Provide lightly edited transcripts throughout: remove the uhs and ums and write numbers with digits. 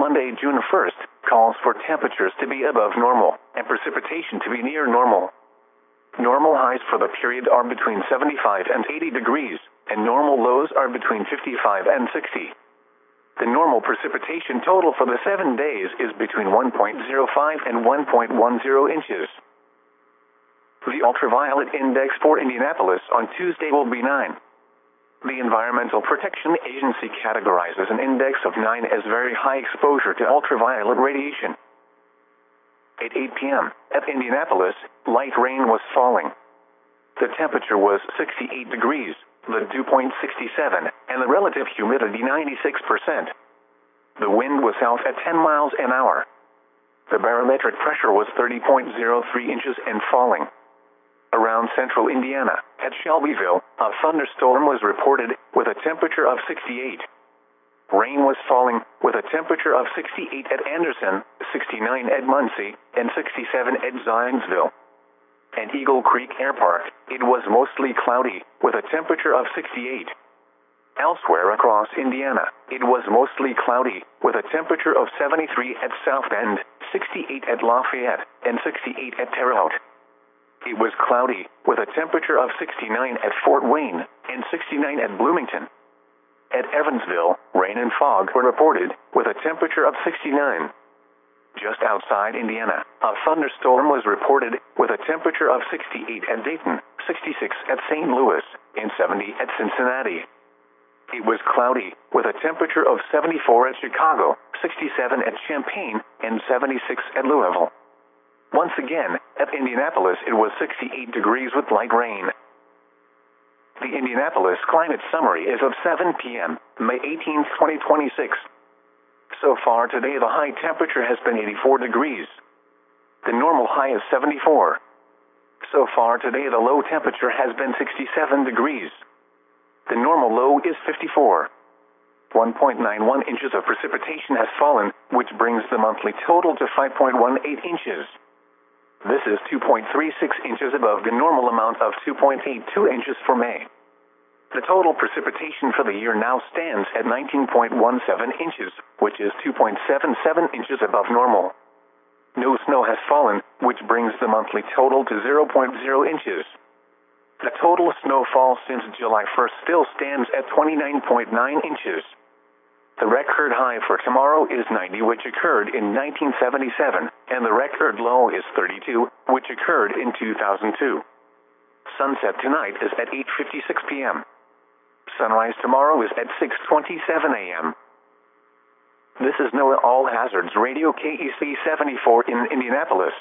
Monday, June 1st, calls for temperatures to be above normal and precipitation to be near normal. Normal highs for the period are between 75 and 80 degrees, and normal lows are between 55 and 60. The normal precipitation total for the 7 days is between 1.05 and 1.10 inches. The ultraviolet index for Indianapolis on Tuesday will be 9. The Environmental Protection Agency categorizes an index of 9 as very high exposure to ultraviolet radiation. At 8 p.m., at Indianapolis, light rain was falling. The temperature was 68 degrees, the dew point 67, and the relative humidity 96%. The wind was south at 10 miles an hour. The barometric pressure was 30.03 inches and falling. Around central Indiana, at Shelbyville, a thunderstorm was reported with a temperature of 68. Rain was falling with a temperature of 68 at Anderson, 69 at Muncie, and 67 at Zionsville. At Eagle Creek Air Park, it was mostly cloudy with a temperature of 68. Elsewhere across Indiana, it was mostly cloudy with a temperature of 73 at South Bend, 68 at Lafayette, and 68 at Terre Haute. It was cloudy with a temperature of 69 at Fort Wayne and 69 at Bloomington. At Evansville, rain and fog were reported with a temperature of 69. Just outside Indiana, a thunderstorm was reported with a temperature of 68 at Dayton, 66 at St. Louis, and 70 at Cincinnati. It was cloudy with a temperature of 74 at Chicago, 67 at Champaign, and 76 at Louisville. Once again, at Indianapolis it was 68 degrees with light rain. The Indianapolis Climate Summary is of 7 p.m., May 18, 2026. So far today the high temperature has been 84 degrees. The normal high is 74. So far today the low temperature has been 67 degrees. The normal low is 54. 1.91 inches of precipitation has fallen, which brings the monthly total to 5.18 inches. This is 2.36 inches above the normal amount of 2.82 inches for May. The total precipitation for the year now stands at 19.17 inches, which is 2.77 inches above normal. No snow has fallen, which brings the monthly total to 0.0 inches. The total snowfall since July 1st still stands at 29.9 inches. The record high for tomorrow is 90, which occurred in 1977, and the record low is 32, which occurred in 2002. Sunset tonight is at 8:56 p.m. Sunrise tomorrow is at 6:27 a.m. This is NOAA All Hazards Radio KEC 74 in Indianapolis.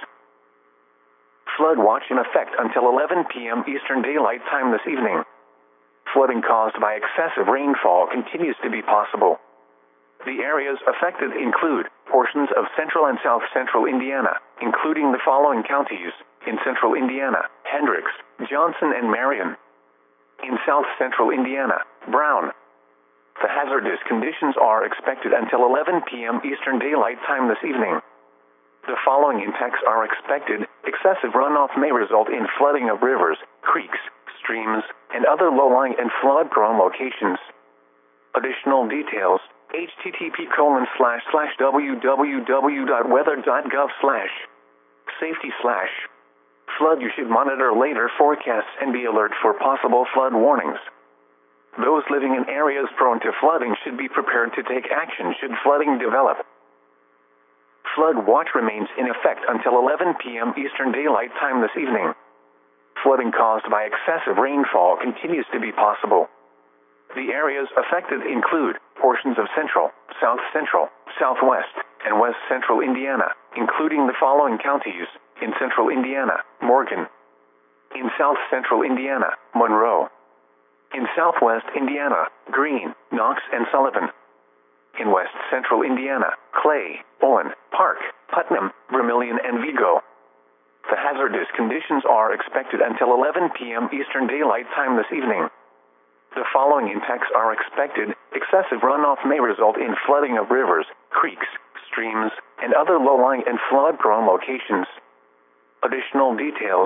Flood watch in effect until 11 p.m. Eastern Daylight Time this evening. Flooding caused by excessive rainfall continues to be possible. The areas affected include portions of central and south central Indiana, including the following counties: in central Indiana, Hendricks, Johnson, and Marion. In south central Indiana, Brown. The hazardous conditions are expected until 11 p.m. Eastern Daylight Time this evening. The following impacts are expected: excessive runoff may result in flooding of rivers, creeks, streams, and other low-lying and flood-prone locations. Additional details: http://www.weather.gov/safety/ flood. You should monitor later forecasts and be alert for possible flood warnings. Those living in areas prone to flooding should be prepared to take action should flooding develop. Flood watch remains in effect until 11 p.m. Eastern Daylight Time this evening. Flooding caused by excessive rainfall continues to be possible. The areas affected include portions of central, south central, southwest, and west central Indiana, including the following counties: in central Indiana, Morgan. In south central Indiana, Monroe. In southwest Indiana, Greene, Knox, and Sullivan. In west central Indiana, Clay, Owen, Park, Putnam, Vermilion, and Vigo. The hazardous conditions are expected until 11 p.m. Eastern Daylight Time this evening. The following impacts are expected: excessive runoff may result in flooding of rivers, creeks, streams, and other low-lying and flood-prone locations. Additional details: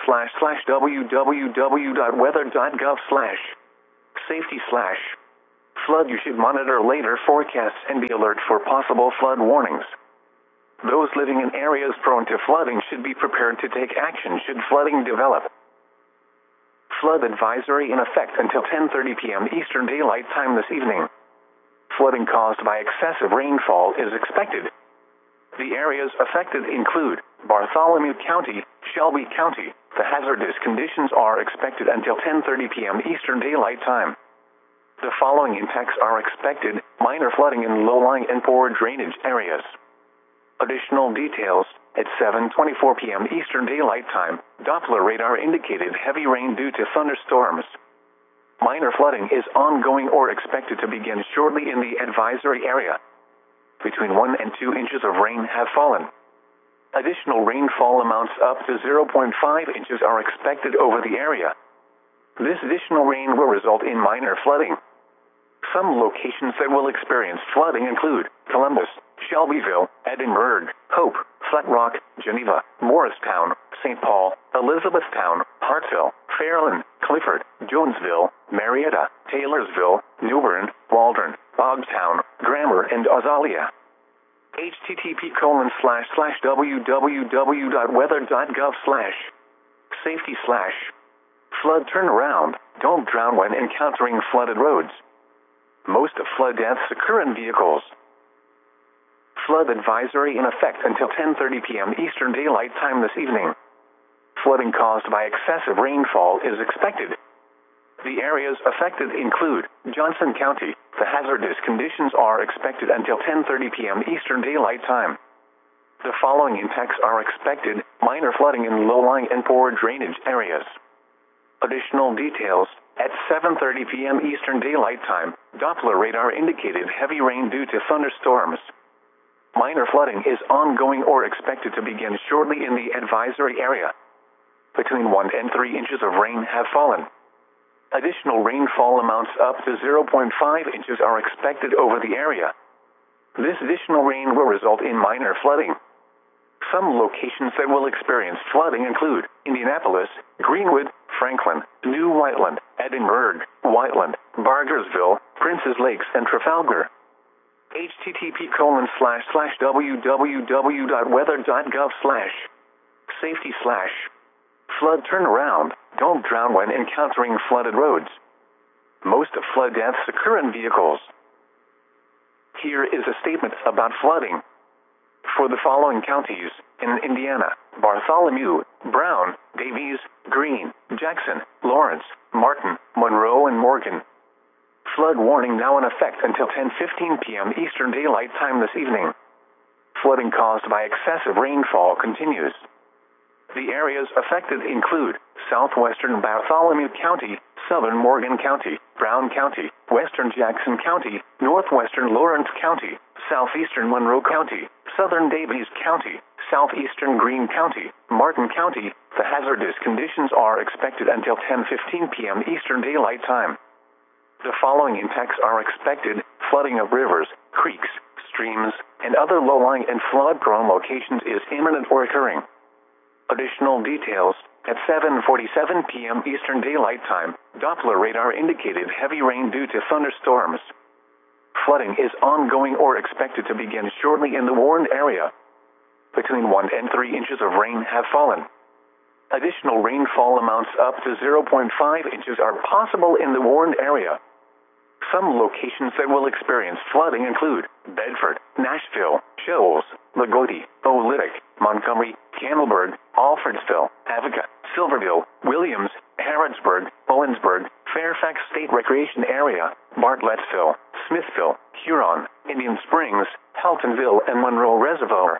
http://www.weather.gov/safety/ Flood. You should monitor later forecasts and be alert for possible flood warnings. Those living in areas prone to flooding should be prepared to take action should flooding develop. Flood advisory in effect until 10:30 p.m. Eastern Daylight Time this evening. Flooding caused by excessive rainfall is expected. The areas affected include Bartholomew County, Shelby County. The hazardous conditions are expected until 10:30 p.m. Eastern Daylight Time. The following impacts are expected: minor flooding in low-lying and poor drainage areas. Additional details: at 7:24 p.m. Eastern Daylight Time, Doppler radar indicated heavy rain due to thunderstorms. Minor flooding is ongoing or expected to begin shortly in the advisory area. Between 1 and 2 inches of rain have fallen. Additional rainfall amounts up to 0.5 inches are expected over the area. This additional rain will result in minor flooding. Some locations that will experience flooding include Columbus, Shelbyville, Edinburgh, Hope, Flat Rock, Geneva, Morristown, St. Paul, Elizabethtown, Hartsville, Fairland, Clifford, Jonesville, Marietta, Taylorsville, Newbern, Waldron, Bogstown, Grammar, and Azalea. http://www.weather.gov/safety/flood turnaround. Don't drown when encountering flooded roads. Most flood deaths occur in vehicles. Flood advisory in effect until 10:30 p.m. Eastern Daylight Time this evening. Flooding caused by excessive rainfall is expected. The areas affected include Johnson County. The hazardous conditions are expected until 10:30 p.m. Eastern Daylight Time. The following impacts are expected: minor flooding in low-lying and poor drainage areas. Additional details: at 7:30 p.m. Eastern Daylight Time, Doppler radar indicated heavy rain due to thunderstorms. Minor flooding is ongoing or expected to begin shortly in the advisory area. Between 1 and 3 inches of rain have fallen. Additional rainfall amounts up to 0.5 inches are expected over the area. This additional rain will result in minor flooding. Some locations that will experience flooding include Indianapolis, Greenwood, Franklin, New Whiteland, Edinburgh, Whiteland, Bargersville, Princes Lakes, and Trafalgar. http://www.weather.gov/safety/flood turnaround. Don't drown when encountering flooded roads. Most flood deaths occur in vehicles. Here is a statement about flooding. For the following counties in Indiana: Bartholomew, Brown, Davies, Greene, Jackson, Lawrence, Martin, Monroe, and Morgan. Flood warning now in effect until 10:15 p.m. Eastern Daylight Time this evening. Flooding caused by excessive rainfall continues. The areas affected include southwestern Bartholomew County, southern Morgan County, Brown County, western Jackson County, northwestern Lawrence County, southeastern Monroe County, southern Davies County, southeastern Greene County, Martin County. The hazardous conditions are expected until 10:15 p.m. Eastern Daylight Time. The following impacts are expected: flooding of rivers, creeks, streams, and other low-lying and flood-prone locations is imminent or occurring. Additional details: at 7:47 p.m. Eastern Daylight Time, Doppler radar indicated heavy rain due to thunderstorms. Flooding is ongoing or expected to begin shortly in the warned area. Between 1 and 3 inches of rain have fallen. Additional rainfall amounts up to 0.5 inches are possible in the warned area. Some locations that will experience flooding include Bedford, Nashville, Shoals, Lagodi, Oolitic, Montgomery, Campbellsburg, Alfredsville, Avoca, Silverville, Williams, Harrodsburg, Owensburg, Fairfax State Recreation Area, Bartlettsville, Smithville, Huron, Indian Springs, Heltonville, and Monroe Reservoir.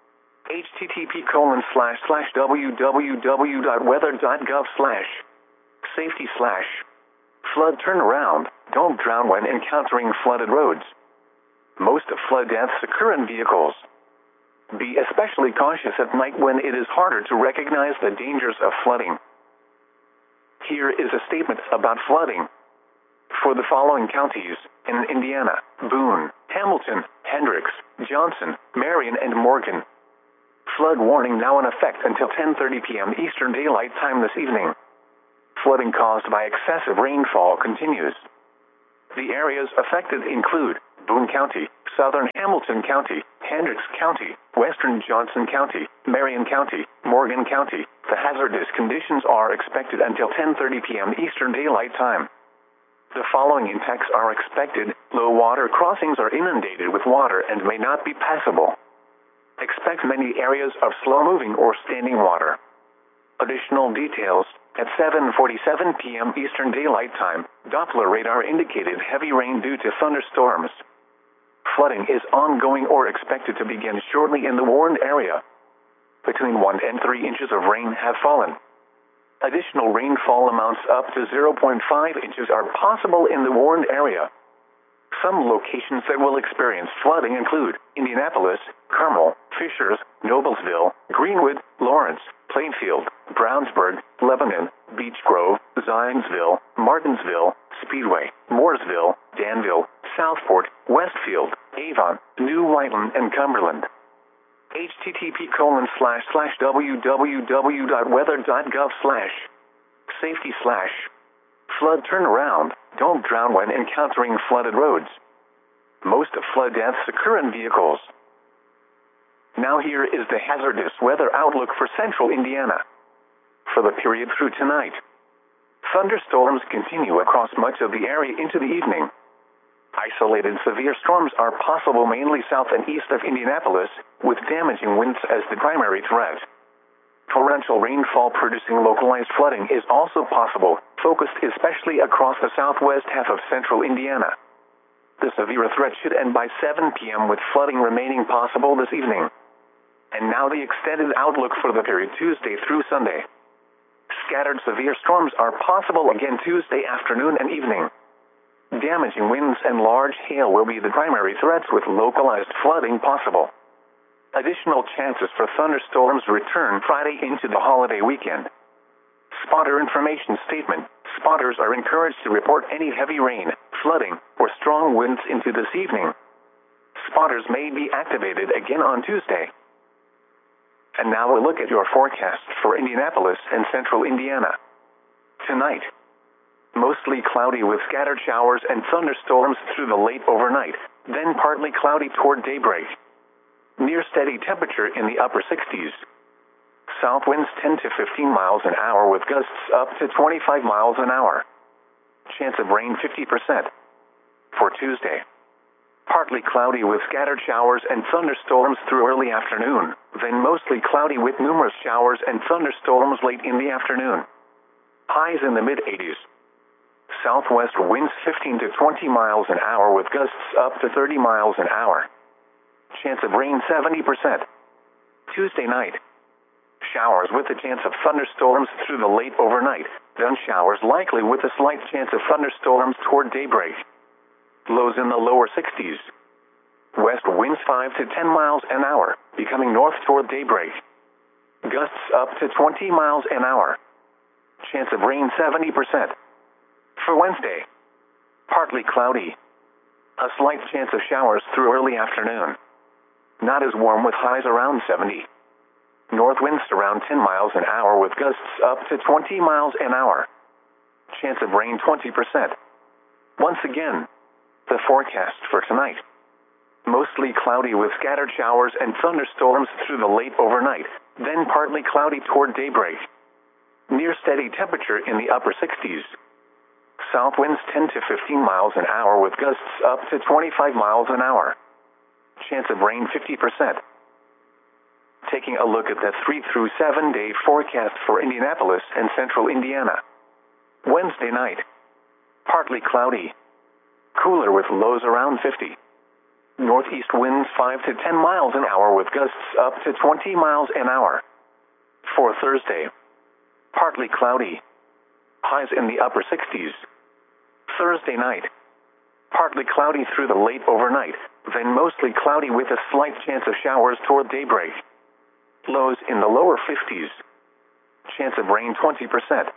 http://www.weather.gov/safety/flood turnaround. Don't drown when encountering flooded roads. Most flood deaths occur in vehicles. Be especially cautious at night when it is harder to recognize the dangers of flooding. Here is a statement about flooding. For the following counties in Indiana: Boone, Hamilton, Hendricks, Johnson, Marion, and Morgan. Flood warning now in effect until 10:30 p.m. Eastern Daylight Time this evening. Flooding caused by excessive rainfall continues. The areas affected include Boone County, Southern Hamilton County, Hendricks County, Western Johnson County, Marion County, Morgan County. The hazardous conditions are expected until 10:30 p.m. Eastern Daylight Time. The following impacts are expected. Low water crossings are inundated with water and may not be passable. Expect many areas of slow-moving or standing water. Additional details. At 7:47 p.m. Eastern Daylight Time, Doppler radar indicated heavy rain due to thunderstorms. Flooding is ongoing or expected to begin shortly in the warned area. Between 1 and 3 inches of rain have fallen. Additional rainfall amounts up to 0.5 inches are possible in the warned area. Some locations that will experience flooding include Indianapolis, Carmel, Fishers, Noblesville, Greenwood, Lawrence, Plainfield, Brownsburg, Lebanon, Beech Grove, Zionsville, Martinsville, Speedway, Mooresville, Danville, Southport, Westfield, Avon, New Whiteland, and Cumberland. http://www.weather.gov/safety/ Flood turnaround. Don't drown when encountering flooded roads. Most flood deaths occur in vehicles. Now here is the hazardous weather outlook for central Indiana. For the period through tonight, thunderstorms continue across much of the area into the evening. Isolated severe storms are possible mainly south and east of Indianapolis, with damaging winds as the primary threat. Torrential rainfall producing localized flooding is also possible, focused especially across the southwest half of central Indiana. The severe threat should end by 7 p.m. with flooding remaining possible this evening. And now the extended outlook for the period Tuesday through Sunday. Scattered severe storms are possible again Tuesday afternoon and evening. Damaging winds and large hail will be the primary threats with localized flooding possible. Additional chances for thunderstorms return Friday into the holiday weekend. Spotter information statement. Spotters are encouraged to report any heavy rain, flooding, or strong winds into this evening. Spotters may be activated again on Tuesday. And now a look at your forecast for Indianapolis and central Indiana. Tonight, mostly cloudy with scattered showers and thunderstorms through the late overnight, then partly cloudy toward daybreak. Near steady temperature in the upper 60s. South winds 10 to 15 miles an hour with gusts up to 25 miles an hour. Chance of rain 50%. For Tuesday, partly cloudy with scattered showers and thunderstorms through early afternoon, then mostly cloudy with numerous showers and thunderstorms late in the afternoon. Highs in the mid-80s. Southwest winds 15 to 20 miles an hour with gusts up to 30 miles an hour. Chance of rain 70%. Tuesday night, showers with a chance of thunderstorms through the late overnight, then showers likely with a slight chance of thunderstorms toward daybreak. Lows in the lower 60s. West winds 5 to 10 miles an hour, becoming north toward daybreak. Gusts up to 20 miles an hour. Chance of rain 70%. For Wednesday, partly cloudy. A slight chance of showers through early afternoon. Not as warm with highs around 70. North winds around 10 miles an hour with gusts up to 20 miles an hour. Chance of rain 20%. Once again, the forecast for tonight. Mostly cloudy with scattered showers and thunderstorms through the late overnight, then partly cloudy toward daybreak. Near steady temperature in the upper 60s. South winds 10 to 15 miles an hour with gusts up to 25 miles an hour. Chance of rain 50%. Taking a look at the 3 through 7 day forecast for Indianapolis and central Indiana. Wednesday night, partly cloudy. Cooler with lows around 50. Northeast winds 5 to 10 miles an hour with gusts up to 20 miles an hour. For Thursday, partly cloudy. Highs in the upper 60s. Thursday night, partly cloudy through the late overnight, then mostly cloudy with a slight chance of showers toward daybreak. Lows in the lower 50s. Chance of rain 20%.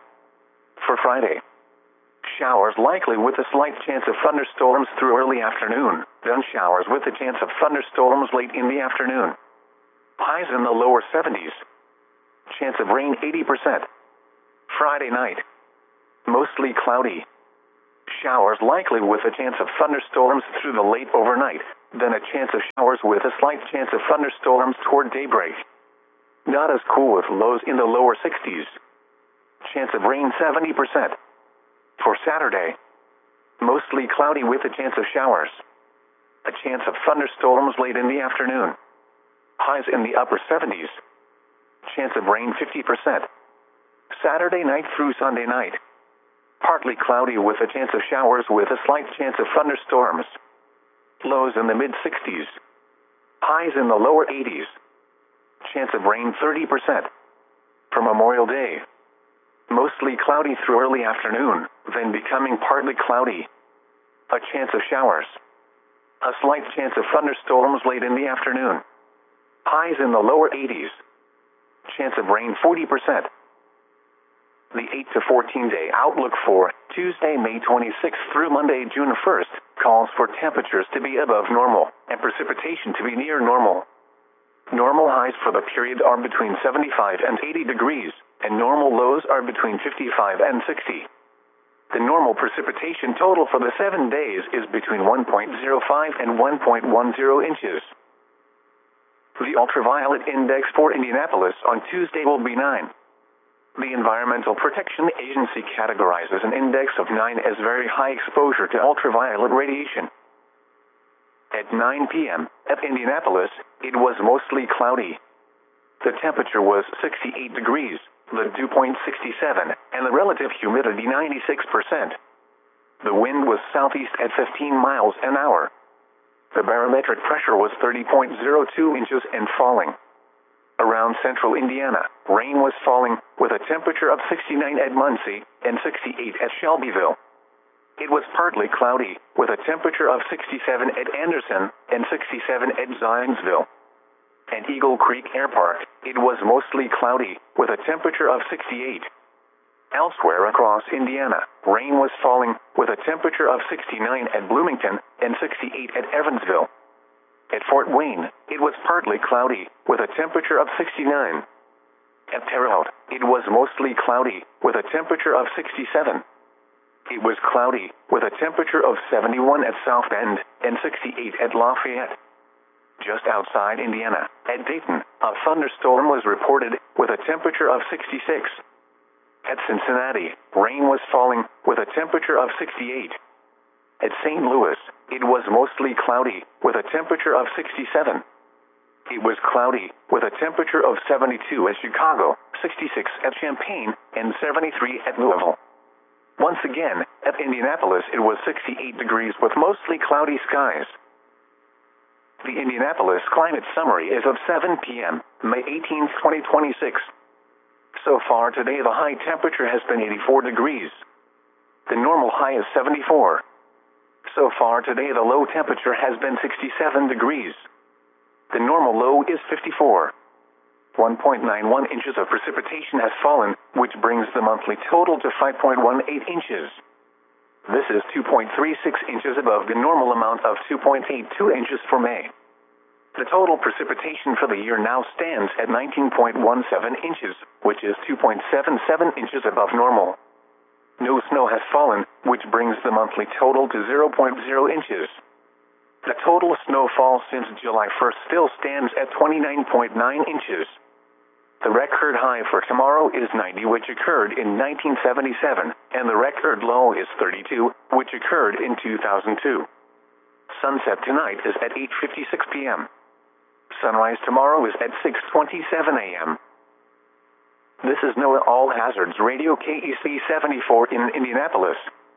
For Friday, showers likely with a slight chance of thunderstorms through early afternoon, then showers with a chance of thunderstorms late in the afternoon. Highs in the lower 70s. Chance of rain 80%. Friday night, mostly cloudy. showers likely with a chance of thunderstorms through the late overnight, then a chance of showers with a slight chance of thunderstorms toward daybreak. Not as cool with lows in the lower 60s. Chance of rain 70%. For Saturday, mostly cloudy with a chance of showers. A chance of thunderstorms late in the afternoon. Highs in the upper 70s. Chance of rain 50%. Saturday night through Sunday night. Partly cloudy with a chance of showers with a slight chance of thunderstorms. Lows in the mid-60s. Highs in the lower 80s. Chance of rain 30%. For Memorial Day, mostly cloudy through early afternoon, then becoming partly cloudy. A chance of showers. A slight chance of thunderstorms late in the afternoon. Highs in the lower 80s. Chance of rain 40%. The 8 to 14 day outlook for Tuesday, May 26th through Monday, June 1st, calls for temperatures to be above normal and precipitation to be near normal. Normal highs for the period are between 75 and 80 degrees, and normal lows are between 55 and 60. The normal precipitation total for the 7 days is between 1.05 and 1.10 inches. The ultraviolet index for Indianapolis on Tuesday will be 9. The Environmental Protection Agency categorizes an index of 9 as very high exposure to ultraviolet radiation. At 9 p.m. at Indianapolis, it was mostly cloudy. The temperature was 68 degrees, the dew point 67, and the relative humidity 96%. The wind was southeast at 15 miles an hour. The barometric pressure was 30.02 inches and falling. Around central Indiana, rain was falling with a temperature of 69 at Muncie and 68 at Shelbyville. It was partly cloudy with a temperature of 67 at Anderson and 67 at Zionsville. At Eagle Creek Air Park, it was mostly cloudy with a temperature of 68. Elsewhere across Indiana, rain was falling with a temperature of 69 at Bloomington and 68 at Evansville. At Fort Wayne, it was partly cloudy with a temperature of 69. At Terre Haute, it was mostly cloudy with a temperature of 67. It was cloudy with a temperature of 71 at South Bend and 68 at Lafayette. Just outside Indiana, at Dayton, a thunderstorm was reported with a temperature of 66. At Cincinnati, rain was falling with a temperature of 68. At St. Louis, it was mostly cloudy with a temperature of 67. It was cloudy with a temperature of 72 at Chicago, 66 at Champaign, and 73 at Louisville. Once again, at Indianapolis it was 68 degrees with mostly cloudy skies. The Indianapolis Climate Summary is of 7 p.m., May 18, 2026. So far today the high temperature has been 84 degrees. The normal high is 74. So far today the low temperature has been 67 degrees. The normal low is 54. 1.91 inches of precipitation has fallen, which brings the monthly total to 5.18 inches. This is 2.36 inches above the normal amount of 2.82 inches for May. The total precipitation for the year now stands at 19.17 inches, which is 2.77 inches above normal. No snow has fallen, which brings the monthly total to 0.0 inches. The total snowfall since July 1st still stands at 29.9 inches. The record high for tomorrow is 90, which occurred in 1977, and the record low is 32, which occurred in 2002. Sunset tonight is at 8:56 p.m. Sunrise tomorrow is at 6:27 a.m. This is NOAA All Hazards Radio KEC 74 in Indianapolis.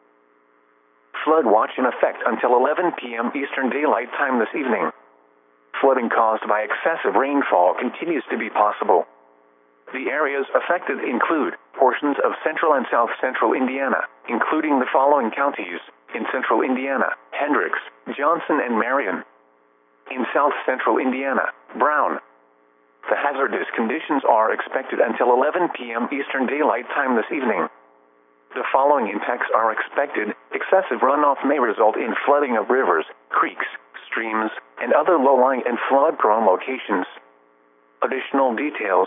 Flood watch in effect until 11 p.m. Eastern Daylight Time this evening. Flooding caused by excessive rainfall continues to be possible. The areas affected include portions of central and south central Indiana, including the following counties: in central Indiana, Hendricks, Johnson, and Marion. In south central Indiana, Brown. The hazardous conditions are expected until 11 p.m. Eastern Daylight Time this evening. The following impacts are expected: excessive runoff may result in flooding of rivers, creeks, streams, and other low-lying and flood-prone locations. Additional details: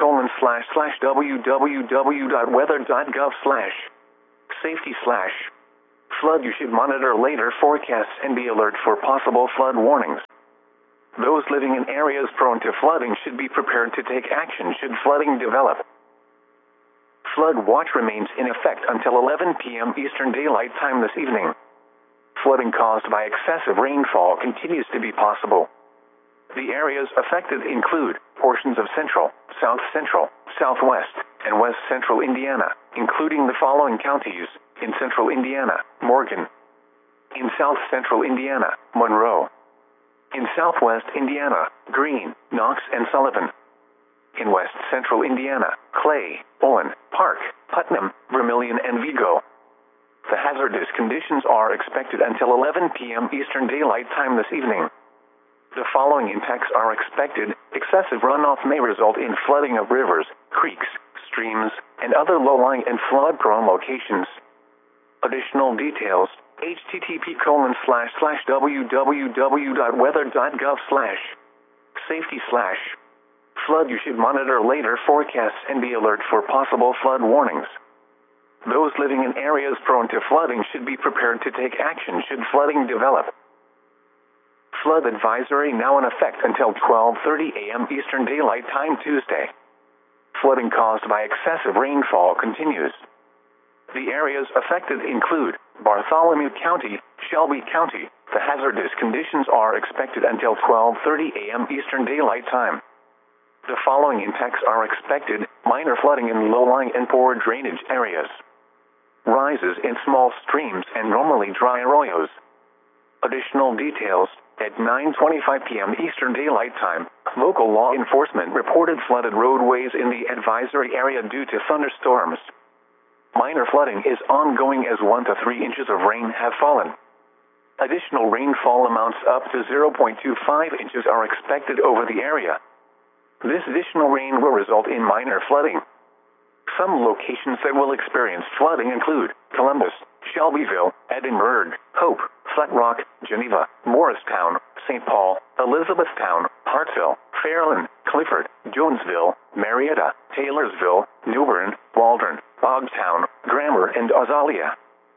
http://www.weather.gov/safety/ Flood. You should monitor later forecasts and be alert for possible flood warnings. Those living in areas prone to flooding should be prepared to take action should flooding develop. Flood watch remains in effect until 11 p.m. Eastern Daylight Time this evening. Flooding caused by excessive rainfall continues to be possible. The areas affected include portions of central, south central, southwest, and west central Indiana, including the following counties: in central Indiana, Morgan; in south central Indiana, Monroe; in southwest Indiana, Greene, Knox, and Sullivan; in west central Indiana, Clay, Owen, Park, Putnam, Vermilion, and Vigo. The hazardous conditions are expected until 11 p.m. Eastern Daylight Time this evening. The following impacts are expected: excessive runoff may result in flooding of rivers, creeks, streams, and other low-lying and flood-prone locations. Additional details: http://www.weather.gov/safety/flood. You should monitor later forecasts and be alert for possible flood warnings. Those living in areas prone to flooding should be prepared to take action should flooding develop. Flood advisory now in effect until 12:30 a.m. Eastern Daylight Time Tuesday. Flooding caused by excessive rainfall continues. The areas affected include Bartholomew County, Shelby County. The hazardous conditions are expected until 12:30 a.m. Eastern Daylight Time. The following impacts are expected: minor flooding in low-lying and poor drainage areas, rises in small streams and normally dry arroyos. Additional details: at 9:25 p.m. Eastern Daylight Time, local law enforcement reported flooded roadways in the advisory area due to thunderstorms. Minor flooding is ongoing as 1 to 3 inches of rain have fallen. Additional rainfall amounts up to 0.25 inches are expected over the area. This additional rain will result in minor flooding. Some locations that will experience flooding include Columbus, Shelbyville, Edinburgh, Hope, Flat Rock, Geneva, Morristown, St. Paul, Elizabethtown, Hartsville, Fairland, Clifford, Jonesville, Marietta, Taylorsville, New Bern, Waldron, Bogstown, Grammar, and Azalea.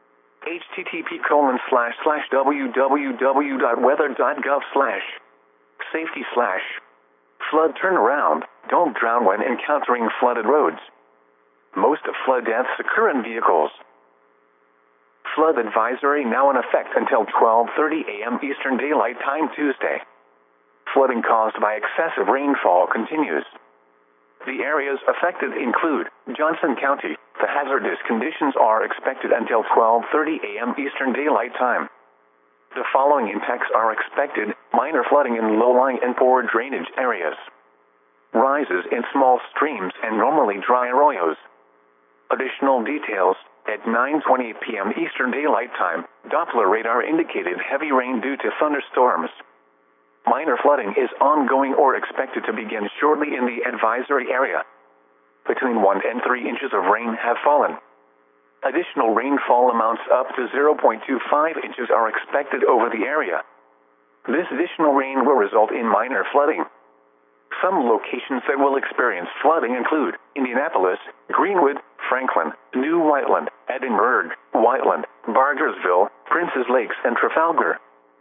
http://www.weather.gov/safety/flood turnaround. Don't drown when encountering flooded roads. Most flood deaths occur in vehicles. Flood advisory now in effect until 12:30 a.m. Eastern Daylight Time Tuesday. Flooding caused by excessive rainfall continues. The areas affected include Johnson County. The hazardous conditions are expected until 12:30 a.m. Eastern Daylight Time. The following impacts are expected: minor flooding in low-lying and poor drainage areas, rises in small streams and normally dry arroyos. Additional details: at 9:20 p.m. Eastern Daylight Time, Doppler radar indicated heavy rain due to thunderstorms. Minor flooding is ongoing or expected to begin shortly in the advisory area. Between 1 and 3 inches of rain have fallen. Additional rainfall amounts up to 0.25 inches are expected over the area. This additional rain will result in minor flooding. Some locations that will experience flooding include Indianapolis, Greenwood, Franklin, New Whiteland, Edinburgh, Whiteland, Bargersville, Princes Lakes, and Trafalgar.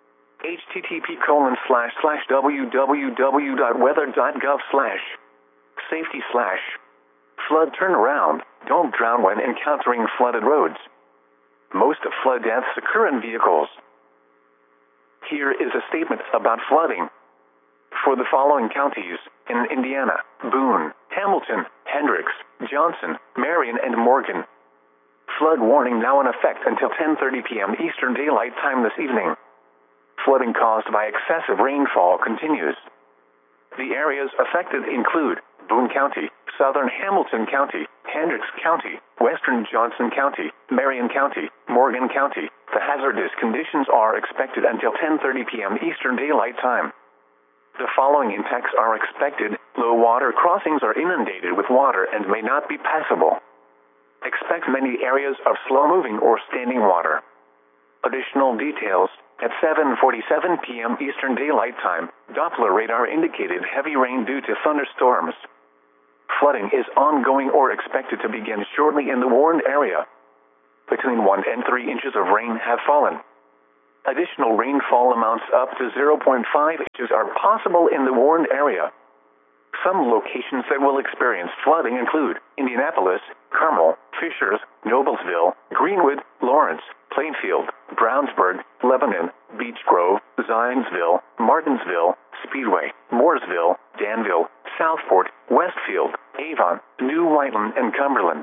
http://www.weather.gov/safety/flood turnaround. Don't drown when encountering flooded roads. Most flood deaths occur in vehicles. Here is a statement about flooding. For the following counties in Indiana: Boone, Hamilton, Hendricks, Johnson, Marion, and Morgan. Flood warning now in effect until 10:30 p.m. Eastern Daylight Time this evening. Flooding caused by excessive rainfall continues. The areas affected include Boone County, Southern Hamilton County, Hendricks County, Western Johnson County, Marion County, Morgan County. The hazardous conditions are expected until 10:30 p.m. Eastern Daylight Time. The following impacts are expected: low water crossings are inundated with water and may not be passable. Expect many areas of slow-moving or standing water. Additional details: at 7:47 p.m. Eastern Daylight Time, Doppler radar indicated heavy rain due to thunderstorms. Flooding is ongoing or expected to begin shortly in the warned area. Between 1 and 3 inches of rain have fallen. Additional rainfall amounts up to 0.5 inches are possible in the warned area. Some locations that will experience flooding include Indianapolis, Carmel, Fishers, Noblesville, Greenwood, Lawrence, Plainfield, Brownsburg, Lebanon, Beech Grove, Zionsville, Martinsville, Speedway, Mooresville, Danville, Southport, Westfield, Avon, New Whiteland, and Cumberland.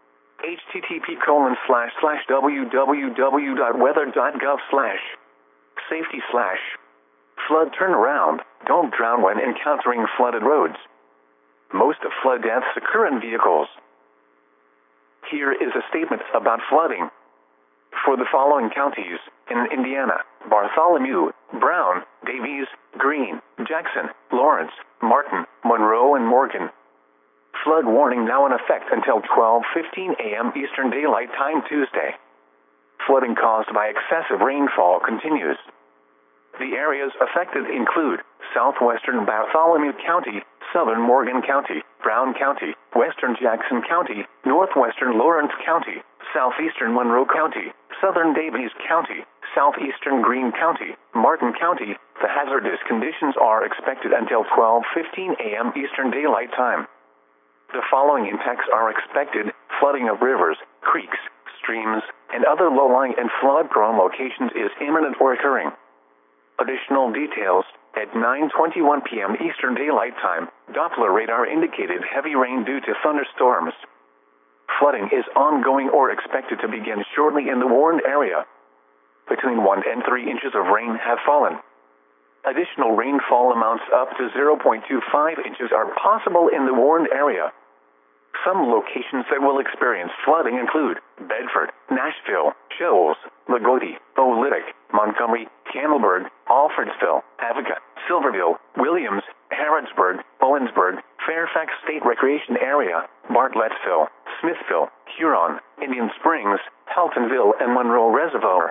http://www.weather.gov/safety/ flood turnaround, don't drown when encountering flooded roads. Most of flood deaths occur in vehicles. Here is a statement about flooding. For the following counties in Indiana: Bartholomew, Brown, Davies, Greene, Jackson, Lawrence, Martin, Monroe, and Morgan. Flood warning now in effect until 12:15 a.m. Eastern Daylight Time Tuesday. Flooding caused by excessive rainfall continues. The areas affected include southwestern Bartholomew County, southern Morgan County, Brown County, western Jackson County, northwestern Lawrence County, southeastern Monroe County, southern Davies County, southeastern Greene County, Martin County. The hazardous conditions are expected until 12:15 a.m. Eastern Daylight Time. The following impacts are expected: flooding of rivers, creeks, streams, and other low-lying and flood-prone locations is imminent or occurring. Additional details: at 9:21 p.m. Eastern Daylight Time, Doppler radar indicated heavy rain due to thunderstorms. Flooding is ongoing or expected to begin shortly in the warned area. Between 1 and 3 inches of rain have fallen. Additional rainfall amounts up to 0.25 inches are possible in the warned area. Some locations that will experience flooding include Bedford, Nashville, Shoals, Lagodi, Oolitic, Montgomery, Campbellsburg, Alfredsville, Avoca, Silverville, Williams, Harrodsburg, Owensburg, Fairfax State Recreation Area, Bartlettsville, Smithville, Huron, Indian Springs, Heltonville, and Monroe Reservoir.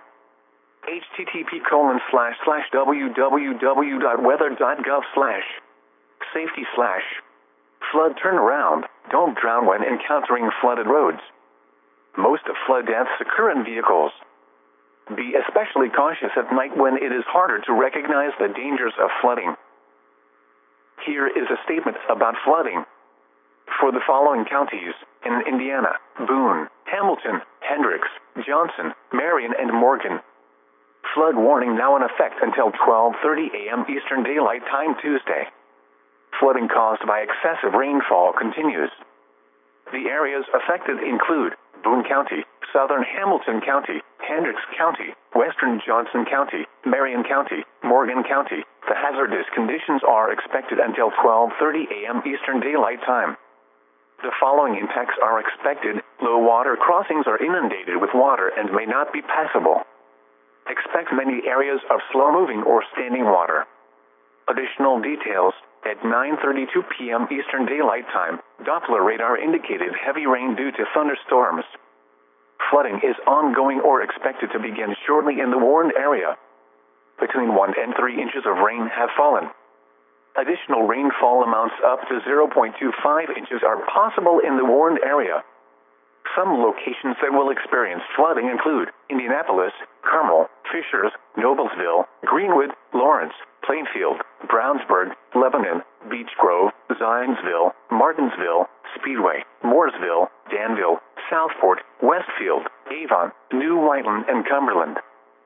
http://www.weather.gov/safety/ flood turnaround, don't drown when encountering flooded roads. Most of flood deaths occur in vehicles. Be especially cautious at night when it is harder to recognize the dangers of flooding. Here is a statement about flooding. For the following counties in Indiana: Boone, Hamilton, Hendricks, Johnson, Marion, and Morgan. Flood warning now in effect until 12:30 a.m. Eastern Daylight Time Tuesday. Flooding caused by excessive rainfall continues. The areas affected include Boone County, southern Hamilton County, Hendricks County, western Johnson County, Marion County, Morgan County. The hazardous conditions are expected until 12:30 a.m. Eastern Daylight Time. The following impacts are expected: low water crossings are inundated with water and may not be passable. Expect many areas of slow-moving or standing water. Additional details: at 9:32 p.m. Eastern Daylight Time, Doppler radar indicated heavy rain due to thunderstorms. Flooding is ongoing or expected to begin shortly in the warned area. Between 1 and 3 inches of rain have fallen. Additional rainfall amounts up to 0.25 inches are possible in the warned area. Some locations that will experience flooding include Indianapolis, Carmel, Fishers, Noblesville, Greenwood, Lawrence, Plainfield, Brownsburg, Lebanon, Beech Grove, Zionsville, Martinsville, Speedway, Mooresville, Danville, Southport, Westfield, Avon, New Whiteland, and Cumberland.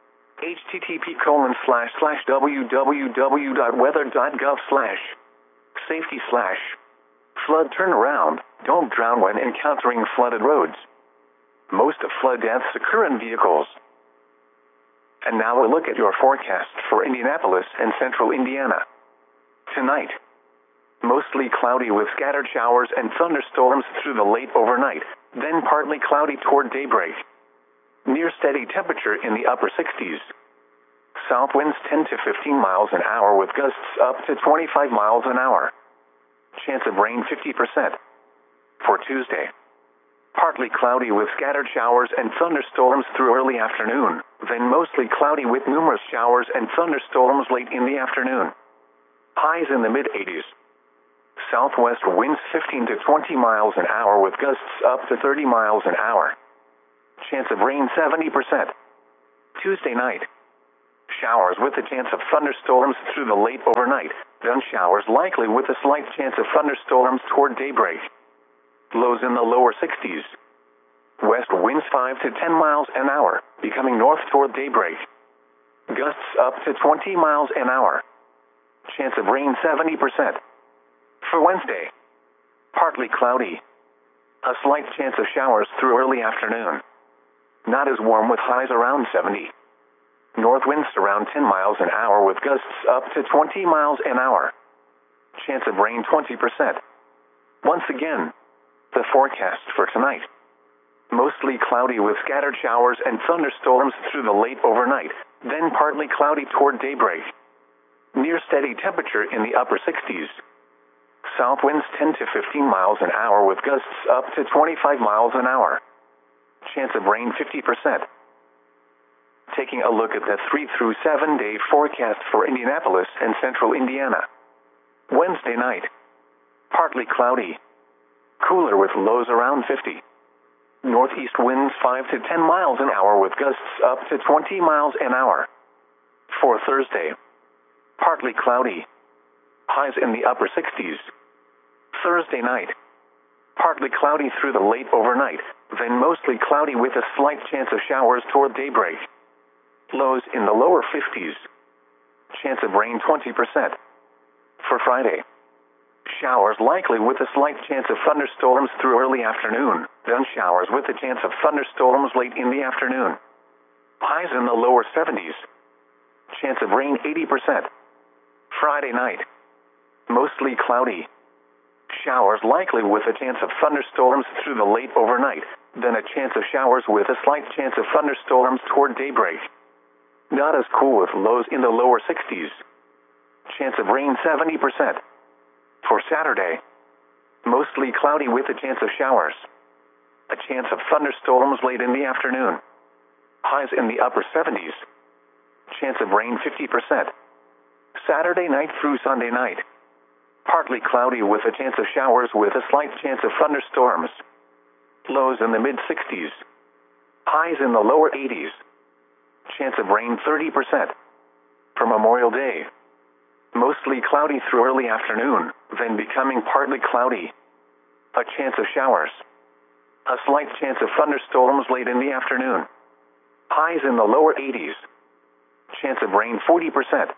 http://www.weather.gov/safety/ flood turnaround, don't drown when encountering flooded roads. Most of flood deaths occur in vehicles. And now a look at your forecast for Indianapolis and central Indiana. Tonight, mostly cloudy with scattered showers and thunderstorms through the late overnight, then partly cloudy toward daybreak. Near steady temperature in the upper 60s. South winds 10 to 15 miles an hour with gusts up to 25 miles an hour. Chance of rain 50%. For Tuesday, partly cloudy with scattered showers and thunderstorms through early afternoon, then mostly cloudy with numerous showers and thunderstorms late in the afternoon. Highs in the mid-80s. Southwest winds 15 to 20 miles an hour with gusts up to 30 miles an hour. Chance of rain 70%. Tuesday night. Showers with a chance of thunderstorms through the late overnight, then showers likely with a slight chance of thunderstorms toward daybreak. Lows in the lower 60s. West winds 5 to 10 miles an hour, becoming north toward daybreak. Gusts up to 20 miles an hour. Chance of rain 70%. For Wednesday. Partly cloudy. A slight chance of showers through early afternoon. Not as warm with highs around 70. North winds around 10 miles an hour with gusts up to 20 miles an hour. Chance of rain 20%. Once again, the forecast for tonight. Mostly cloudy with scattered showers and thunderstorms through the late overnight, then partly cloudy toward daybreak. Near steady temperature in the upper 60s. South winds 10 to 15 miles an hour with gusts up to 25 miles an hour. Chance of rain 50%. Taking a look at the 3 through 7 day forecast for Indianapolis and central Indiana. Wednesday night. Partly cloudy. Cooler with lows around 50. Northeast winds 5 to 10 miles an hour with gusts up to 20 miles an hour. For Thursday. Partly cloudy. Highs in the upper 60s. Thursday night. Partly cloudy through the late overnight, then mostly cloudy with a slight chance of showers toward daybreak. Lows in the lower 50s. Chance of rain 20%. For Friday. Showers likely with a slight chance of thunderstorms through early afternoon, then showers with a chance of thunderstorms late in the afternoon. Highs in the lower 70s. Chance of rain 80%. Friday night. Mostly cloudy. Showers likely with a chance of thunderstorms through the late overnight, then a chance of showers with a slight chance of thunderstorms toward daybreak. Not as cool with lows in the lower 60s. Chance of rain 70%. For Saturday. Mostly cloudy with a chance of showers. A chance of thunderstorms late in the afternoon. Highs in the upper 70s. Chance of rain 50%. Saturday night through Sunday night. Partly cloudy with a chance of showers with a slight chance of thunderstorms. Lows in the mid-60s. Highs in the lower 80s. Chance of rain 30%. For Memorial Day. Mostly cloudy through early afternoon, then becoming partly cloudy. A chance of showers. A slight chance of thunderstorms late in the afternoon. Highs in the lower 80s. Chance of rain 40%.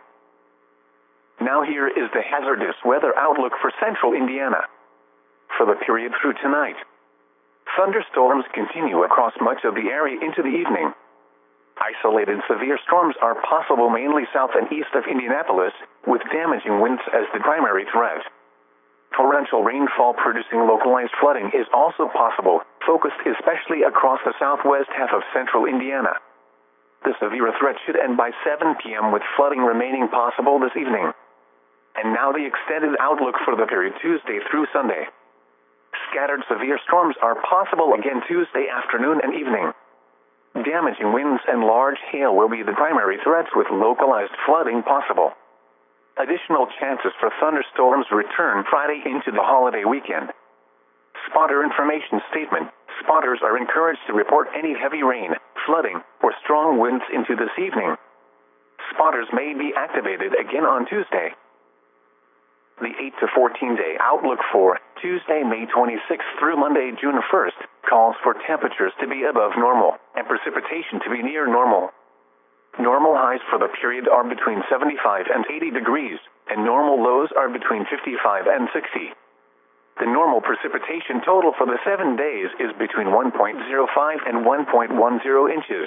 Now here is the hazardous weather outlook for central Indiana. For the period through tonight. Thunderstorms continue across much of the area into the evening. Isolated severe storms are possible mainly south and east of Indianapolis, with damaging winds as the primary threat. Torrential rainfall producing localized flooding is also possible, focused especially across the southwest half of central Indiana. The severe threat should end by 7 p.m. with flooding remaining possible this evening. And now the extended outlook for the period Tuesday through Sunday. Scattered severe storms are possible again Tuesday afternoon and evening. Damaging winds and large hail will be the primary threats with localized flooding possible. Additional chances for thunderstorms return Friday into the holiday weekend. Spotter information statement. Spotters are encouraged to report any heavy rain, flooding, or strong winds into this evening. Spotters may be activated again on Tuesday. The 8 to 14 day outlook for Tuesday, May 26th through Monday, June 1st, calls for temperatures to be above normal and precipitation to be near normal. Normal highs for the period are between 75 and 80 degrees, and normal lows are between 55 and 60. The normal precipitation total for the 7 days is between 1.05 and 1.10 inches.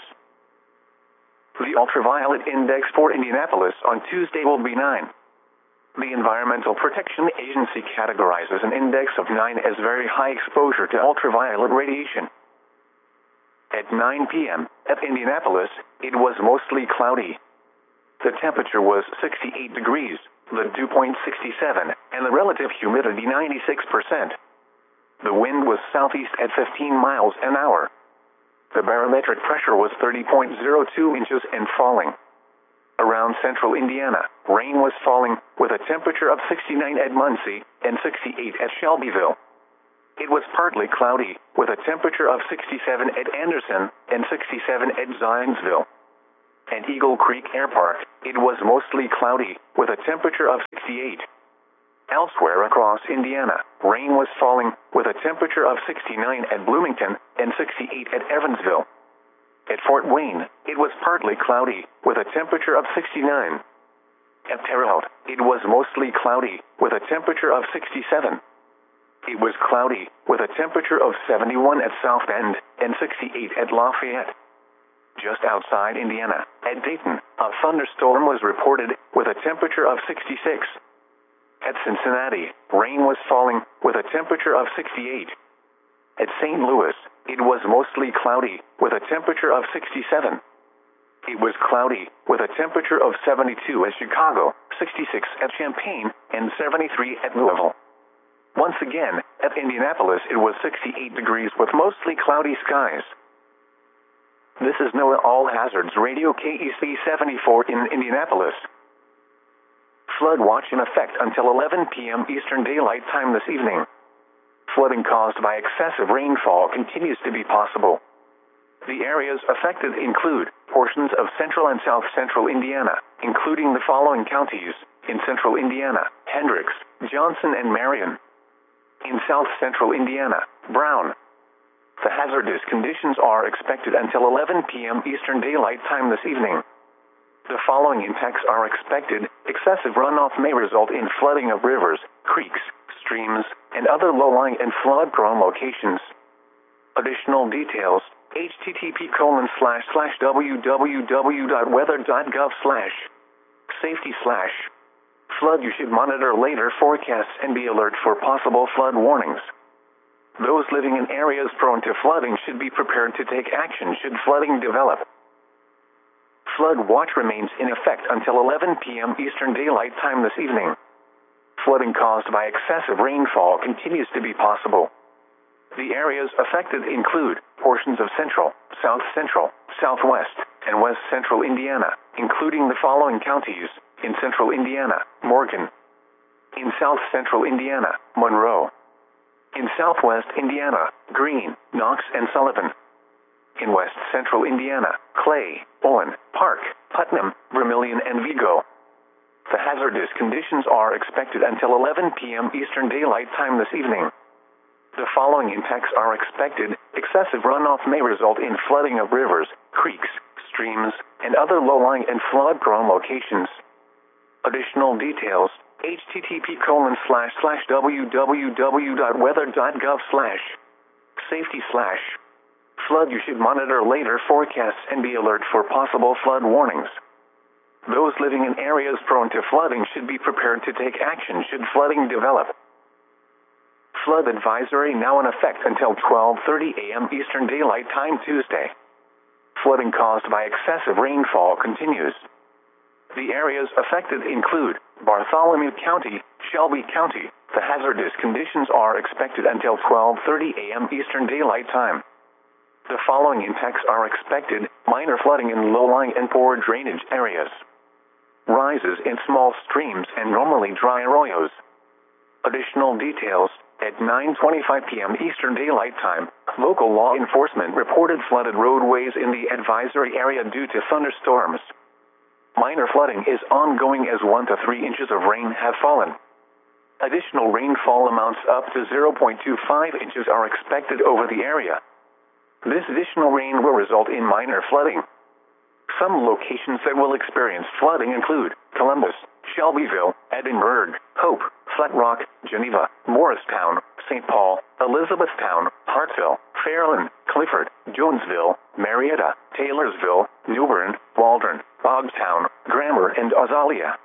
The ultraviolet index for Indianapolis on Tuesday will be 9. The Environmental Protection Agency categorizes an index of 9 as very high exposure to ultraviolet radiation. At 9 p.m. at Indianapolis, it was mostly cloudy. The temperature was 68 degrees, the dew point 67, and the relative humidity 96%. The wind was southeast at 15 miles an hour. The barometric pressure was 30.02 inches and falling. Around central Indiana, rain was falling, with a temperature of 69 at Muncie and 68 at Shelbyville. it was partly cloudy, with a temperature of 67 at Anderson and 67 at Zionsville. At Eagle Creek Air Park, it was mostly cloudy, with a temperature of 68. Elsewhere across Indiana, rain was falling, with a temperature of 69 at Bloomington and 68 at Evansville. At Fort Wayne, it was partly cloudy, with a temperature of 69. At Terre Haute, it was mostly cloudy, with a temperature of 67. It was cloudy, with a temperature of 71 at South Bend and 68 at Lafayette. Just outside Indiana, at Dayton, a thunderstorm was reported, with a temperature of 66. At Cincinnati, rain was falling, with a temperature of 68. At St. Louis, it was mostly cloudy, with a temperature of 67. It was cloudy, with a temperature of 72 at Chicago, 66 at Champaign, and 73 at Louisville. Once again, at Indianapolis it was 68 degrees with mostly cloudy skies. This is NOAA All Hazards Radio KEC 74 in Indianapolis. Flood watch in effect until 11 p.m. Eastern Daylight Time this evening. Flooding caused by excessive rainfall continues to be possible. The areas affected include portions of central and south central Indiana, including the following counties: in central Indiana, Hendricks, Johnson, and Marion. In south central Indiana, Brown. The hazardous conditions are expected until 11 p.m. Eastern Daylight Time this evening. The following impacts are expected: excessive runoff may result in flooding of rivers, creeks, streams, and other low-lying and flood-prone locations. Additional details: http://www.weather.gov/safety/ flood. You should monitor later forecasts and be alert for possible flood warnings. Those living in areas prone to flooding should be prepared to take action should flooding develop. Flood watch remains in effect until 11 p.m. Eastern Daylight Time this evening. Flooding caused by excessive rainfall continues to be possible. The areas affected include portions of central, south central, southwest, and west central Indiana, including the following counties: in central Indiana, Morgan. In south central Indiana, Monroe. In southwest Indiana, Greene, Knox, and Sullivan. In west central Indiana, Clay, Owen, Park, Putnam, Vermilion, and Vigo. The hazardous conditions are expected until 11 p.m. Eastern Daylight Time this evening. The following impacts are expected: excessive runoff may result in flooding of rivers, creeks, streams, and other low-lying and flood-prone locations. Additional details: http://www.weather.gov/safety/ flood. You should monitor later forecasts and be alert for possible flood warnings. Those living in areas prone to flooding should be prepared to take action should flooding develop. Flood advisory now in effect until 12:30 a.m. Eastern Daylight Time Tuesday. Flooding caused by excessive rainfall continues. The areas affected include Bartholomew County, Shelby County. The hazardous conditions are expected until 12:30 a.m. Eastern Daylight Time. The following impacts are expected: minor flooding in low-lying and poor drainage areas. Rises in small streams and normally dry arroyos. Additional details: at 9:25 p.m. Eastern Daylight Time, local law enforcement reported flooded roadways in the advisory area due to thunderstorms. Minor flooding is ongoing as 1 to 3 inches of rain have fallen. Additional rainfall amounts up to 0.25 inches are expected over the area. This additional rain will result in minor flooding. Some locations that will experience flooding include Columbus, Shelbyville, Edinburgh, Hope, Flat Rock, Geneva, Morristown, St. Paul, Elizabethtown, Hartsville, Fairland, Clifford, Jonesville, Marietta, Taylorsville, New Bern, Waldron, Bogstown, Grammer, and Azalea.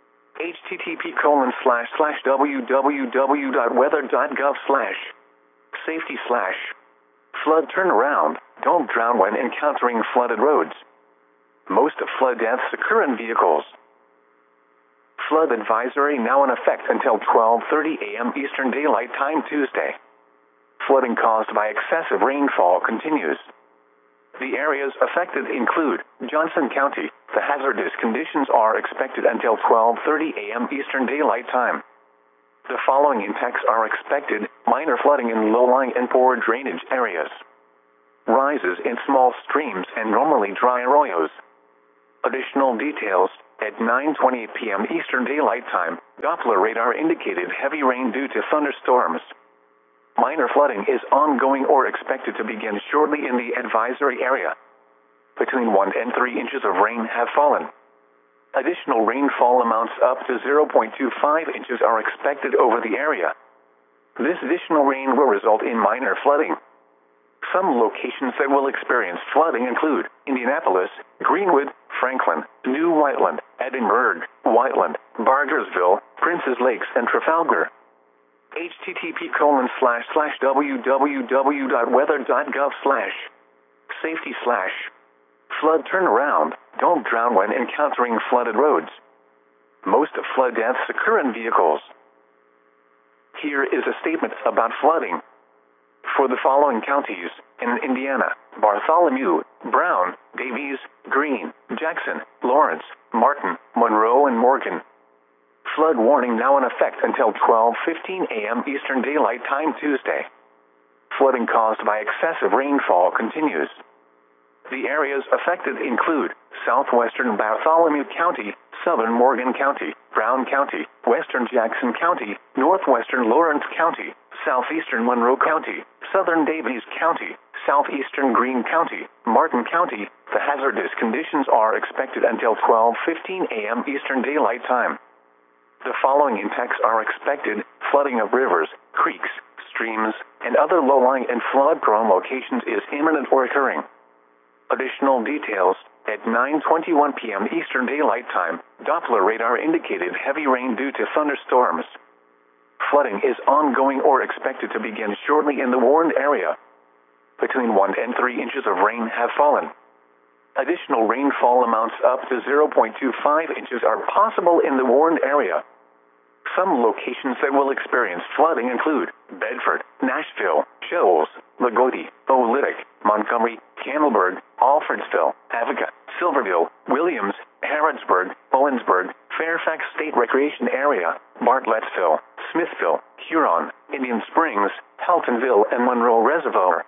http://www.weather.gov/safety/ flood turnaround. Don't drown when encountering flooded roads. Most flood deaths occur in vehicles. Flood advisory now in effect until 12:30 a.m. Eastern Daylight Time Tuesday. Flooding caused by excessive rainfall continues. The areas affected include Johnson County. The hazardous conditions are expected until 12:30 a.m. Eastern Daylight Time. The following impacts are expected: minor flooding in low-lying and poor drainage areas, rises in small streams and normally dry arroyos. Additional details: at 9:20 p.m. Eastern Daylight Time, Doppler radar indicated heavy rain due to thunderstorms. Minor flooding is ongoing or expected to begin shortly in the advisory area. Between 1 and 3 inches of rain have fallen. Additional rainfall amounts up to 0.25 inches are expected over the area. This additional rain will result in minor flooding. Some locations that will experience flooding include Indianapolis, Greenwood, Franklin, New Whiteland, Edinburgh, Whiteland, Bargersville, Princes Lakes, and Trafalgar. http://www.weather.gov/safety/flood turnaround. Don't drown when encountering flooded roads. Most flood deaths occur in vehicles. Here is a statement about flooding. For the following counties in Indiana: Bartholomew, Brown, Davies, Greene, Jackson, Lawrence, Martin, Monroe, and Morgan. Flood warning now in effect until 12:15 a.m. Eastern Daylight Time Tuesday. Flooding caused by excessive rainfall continues. The areas affected include southwestern Bartholomew County, southern Morgan County, Brown County, western Jackson County, northwestern Lawrence County, southeastern Monroe County, southern Davies County, southeastern Greene County, Martin County. The hazardous conditions are expected until 12:15 a.m. Eastern Daylight Time. The following impacts are expected: flooding of rivers, creeks, streams, and other low-lying and flood-prone locations is imminent or occurring. Additional details: at 9:21 p.m. Eastern Daylight Time, Doppler radar indicated heavy rain due to thunderstorms. Flooding is ongoing or expected to begin shortly in the warned area. Between 1 and 3 inches of rain have fallen. Additional rainfall amounts up to 0.25 inches are possible in the warned area. Some locations that will experience flooding include Bedford, Nashville, Shoals, Lagodi, Oolitic, Montgomery, Campbellsburg, Alfredsville, Avoca, Silverville, Williams, Harrodsburg, Owensburg, Fairfax State Recreation Area, Bartlettsville, Smithville, Huron, Indian Springs, Heltonville, and Monroe Reservoir.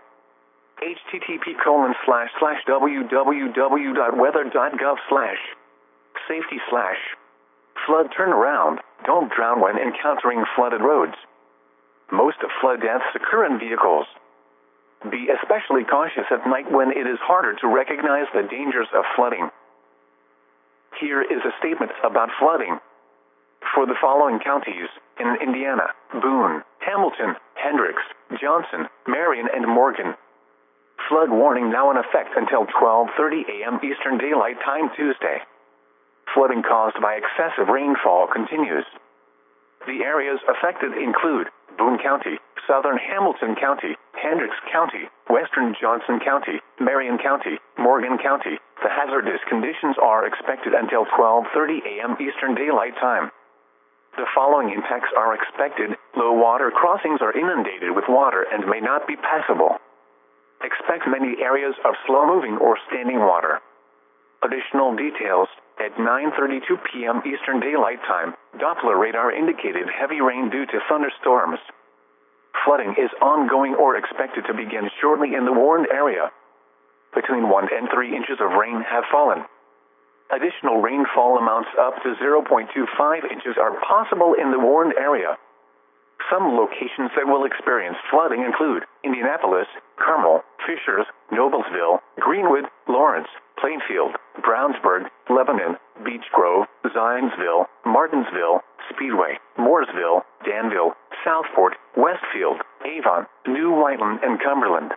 http://www.weather.gov/safety/flood turnaround. Don't drown when encountering flooded roads. Most flood deaths occur in vehicles. Be especially cautious at night when it is harder to recognize the dangers of flooding. Here is a statement about flooding. For the following counties in Indiana: Boone, Hamilton, Hendricks, Johnson, Marion, and Morgan. Flood warning now in effect until 12:30 a.m. Eastern Daylight Time Tuesday. Flooding caused by excessive rainfall continues. The areas affected include Boone County, southern Hamilton County, Hendricks County, western Johnson County, Marion County, Morgan County. The hazardous conditions are expected until 12:30 a.m. Eastern Daylight Time. The following impacts are expected: low water crossings are inundated with water and may not be passable. Expect many areas of slow-moving or standing water. Additional details: at 9:32 p.m. Eastern Daylight Time, Doppler radar indicated heavy rain due to thunderstorms. Flooding is ongoing or expected to begin shortly in the warned area. Between 1 and 3 inches of rain have fallen. Additional rainfall amounts up to 0.25 inches are possible in the warned area. Some locations that will experience flooding include Indianapolis, Carmel, Fishers, Noblesville, Greenwood, Lawrence, Plainfield, Brownsburg, Lebanon, Beech Grove, Zionsville, Martinsville, Speedway, Mooresville, Danville, Southport, Westfield, Avon, New Whiteland, and Cumberland.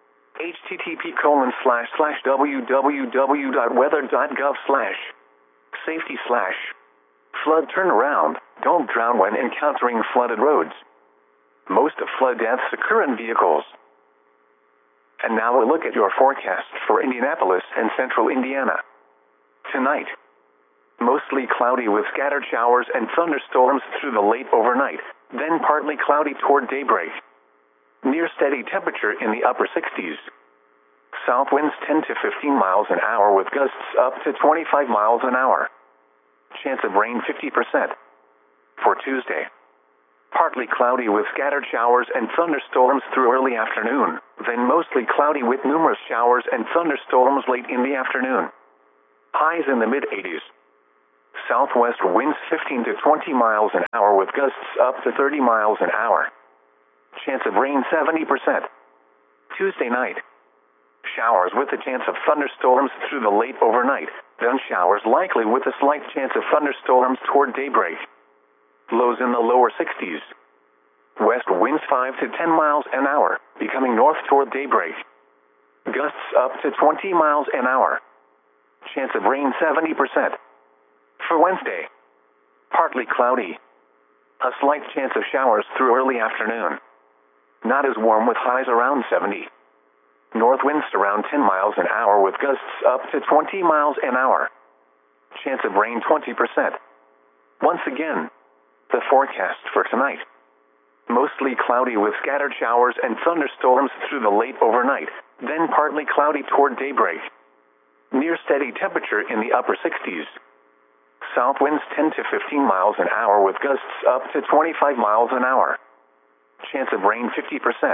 http://www.weather.gov/safety/flood turnaround. Don't drown when encountering flooded roads. Most flood deaths occur in vehicles. And now a look at your forecast for Indianapolis and central Indiana. Tonight, mostly cloudy with scattered showers and thunderstorms through the late overnight, then partly cloudy toward daybreak. Near steady temperature in the upper 60s. South winds 10 to 15 miles an hour with gusts up to 25 miles an hour. Chance of rain 50%. For Tuesday, Partly cloudy with scattered showers and thunderstorms through early afternoon, then mostly cloudy with numerous showers and thunderstorms late in the afternoon. Highs in the mid-80s. Southwest winds 15 to 20 miles an hour with gusts up to 30 miles an hour. Chance of rain 70%. Tuesday night. Showers with a chance of thunderstorms through the late overnight, then showers likely with a slight chance of thunderstorms toward daybreak. Lows in the lower 60s. West winds 5 to 10 miles an hour, becoming north toward daybreak. Gusts up to 20 miles an hour. Chance of rain 70%. For Wednesday, partly cloudy. A slight chance of showers through early afternoon. Not as warm with highs around 70. North winds around 10 miles an hour with gusts up to 20 miles an hour. Chance of rain 20%. Once again, the forecast for tonight. Mostly cloudy with scattered showers and thunderstorms through the late overnight, then partly cloudy toward daybreak. Near steady temperature in the upper 60s. South winds 10 to 15 miles an hour with gusts up to 25 miles an hour. Chance of rain 50%.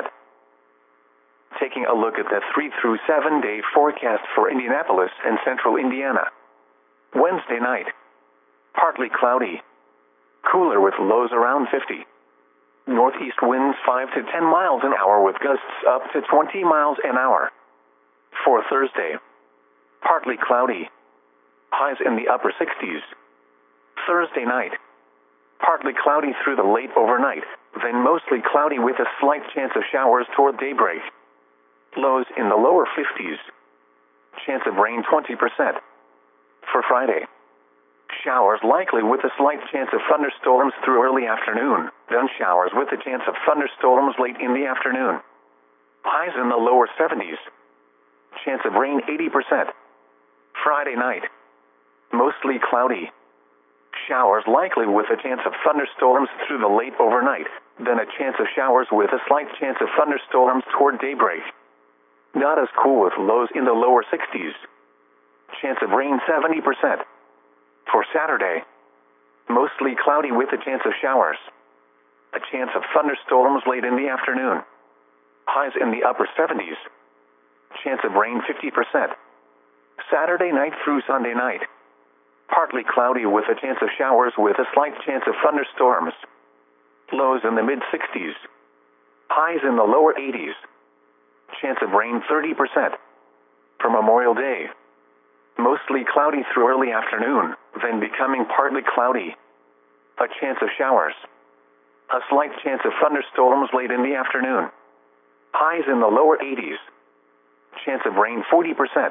Taking a look at the 3 through 7 day forecast for Indianapolis and central Indiana. Wednesday night. Partly cloudy. Cooler with lows around 50. Northeast winds 5 to 10 miles an hour with gusts up to 20 miles an hour. For Thursday. Partly cloudy. Highs in the upper 60s. Thursday night. Partly cloudy through the late overnight, then mostly cloudy with a slight chance of showers toward daybreak. Lows in the lower 50s. Chance of rain 20%. For Friday. Showers likely with a slight chance of thunderstorms through early afternoon, then showers with a chance of thunderstorms late in the afternoon. Highs in the lower 70s. Chance of rain 80%. Friday night. Mostly cloudy. Showers likely with a chance of thunderstorms through the late overnight, then a chance of showers with a slight chance of thunderstorms toward daybreak. Not as cool with lows in the lower 60s. Chance of rain 70%. For Saturday. Mostly cloudy with a chance of showers. A chance of thunderstorms late in the afternoon. Highs in the upper 70s. Chance of rain 50%. Saturday night through Sunday night. Partly cloudy with a chance of showers with a slight chance of thunderstorms. Lows in the mid-60s. Highs in the lower 80s. Chance of rain 30%. For Memorial Day. Mostly cloudy through early afternoon, then becoming partly cloudy. A chance of showers. A slight chance of thunderstorms late in the afternoon. Highs in the lower 80s. Chance of rain 40%.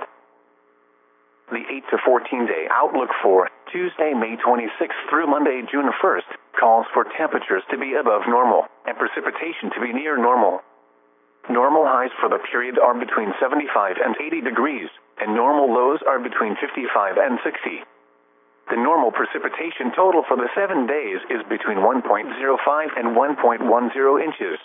The 8 to 14 day outlook for Tuesday, May 26th through Monday, June 1st, calls for temperatures to be above normal and precipitation to be near normal. Normal highs for the period are between 75 and 80 degrees, and normal lows are between 55 and 60. The normal precipitation total for the 7 days is between 1.05 and 1.10 inches.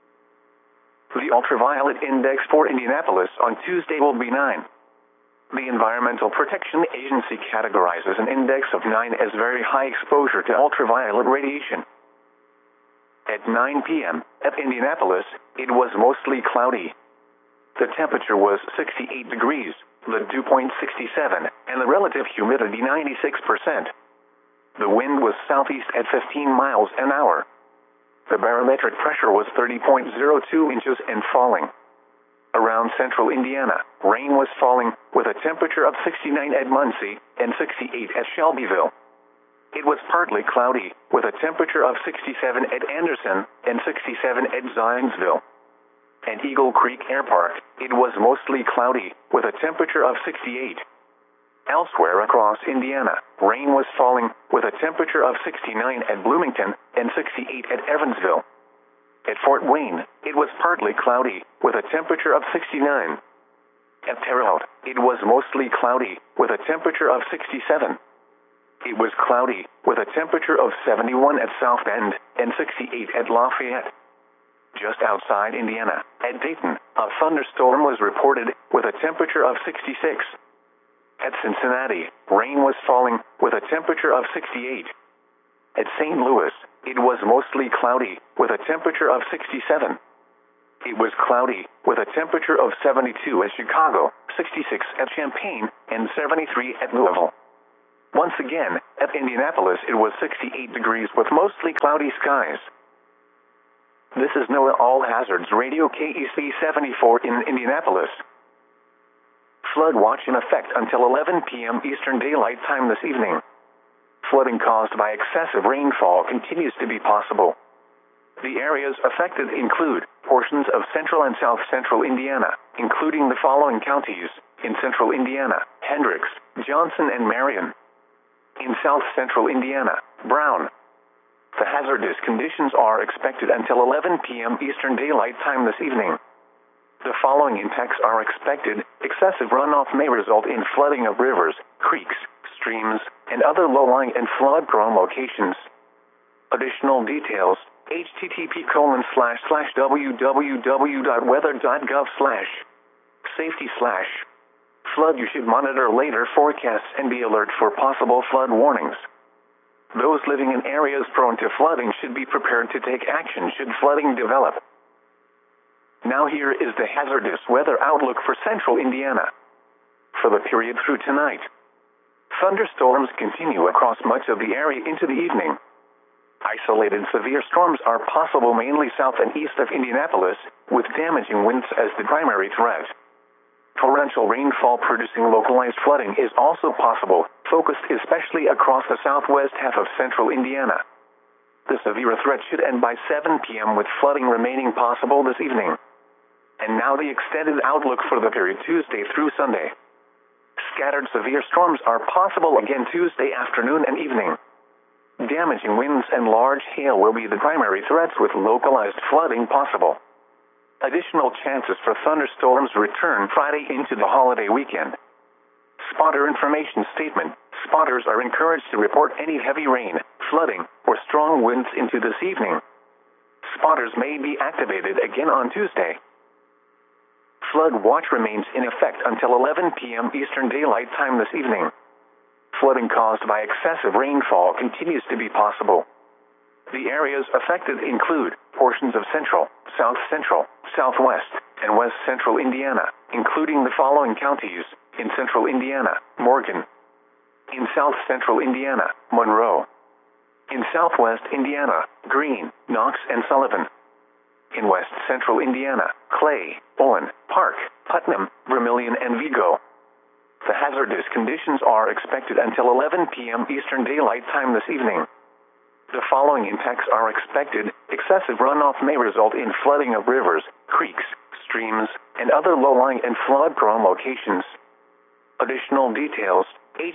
The ultraviolet index for Indianapolis on Tuesday will be 9. The Environmental Protection Agency categorizes an index of 9 as very high exposure to ultraviolet radiation. At 9 p.m. at Indianapolis, it was mostly cloudy. The temperature was 68 degrees, the dew point 67, and the relative humidity 96%. The wind was southeast at 15 miles an hour. The barometric pressure was 30.02 inches and falling. Around central Indiana, rain was falling, with a temperature of 69 at Muncie and 68 at Shelbyville. It was partly cloudy, with a temperature of 67 at Anderson and 67 at Zionsville. At Eagle Creek Air Park, it was mostly cloudy, with a temperature of 68. Elsewhere across Indiana, rain was falling, with a temperature of 69 at Bloomington and 68 at Evansville. At Fort Wayne, it was partly cloudy, with a temperature of 69. At Terre Haute, it was mostly cloudy, with a temperature of 67. It was cloudy, with a temperature of 71 at South Bend and 68 at Lafayette. Just outside Indiana, at Dayton, a thunderstorm was reported, with a temperature of 66. At Cincinnati, rain was falling, with a temperature of 68. At St. Louis, It was mostly cloudy, with a temperature of 67. It was cloudy, with a temperature of 72 at Chicago, 66 at Champaign, and 73 at Louisville. Once again, at Indianapolis it was 68 degrees with mostly cloudy skies. This is NOAA All Hazards Radio KEC 74 in Indianapolis. Flood watch in effect until 11 p.m. Eastern Daylight Time this evening. Flooding caused by excessive rainfall continues to be possible. The areas affected include portions of central and south central Indiana, including the following counties: in central Indiana, Hendricks, Johnson, and Marion. In south central Indiana, Brown. The hazardous conditions are expected until 11 p.m. Eastern Daylight Time this evening. The following impacts are expected: excessive runoff may result in flooding of rivers, creeks, streams, and other low-lying and flood-prone locations. Additional details: http://www.weather.gov/safety/ flood. You should monitor later forecasts and be alert for possible flood warnings. Those living in areas prone to flooding should be prepared to take action should flooding develop. Now here is the hazardous weather outlook for central Indiana. For the period through tonight, thunderstorms continue across much of the area into the evening. Isolated severe storms are possible mainly south and east of Indianapolis, with damaging winds as the primary threat. Torrential rainfall producing localized flooding is also possible, focused especially across the southwest half of central Indiana. The severe threat should end by 7 p.m. with flooding remaining possible this evening. And now the extended outlook for the period Tuesday through Sunday. Scattered severe storms are possible again Tuesday afternoon and evening. Damaging winds and large hail will be the primary threats with localized flooding possible. Additional chances for thunderstorms return Friday into the holiday weekend. Spotter information statement: spotters are encouraged to report any heavy rain, flooding, or strong winds into this evening. Spotters may be activated again on Tuesday. Flood watch remains in effect until 11 p.m. Eastern Daylight Time this evening. Flooding caused by excessive rainfall continues to be possible. The areas affected include portions of central, south central, southwest, and west central Indiana, including the following counties: in central Indiana, Morgan. In south central Indiana, Monroe. In southwest Indiana, Greene, Knox, and Sullivan. In west central Indiana, Clay, Owen, Park, Putnam, Vermilion, and Vigo. The hazardous conditions are expected until 11 p.m. Eastern Daylight Time this evening. The following impacts are expected: excessive runoff may result in flooding of rivers, creeks, streams, and other low-lying and flood-prone locations. Additional details: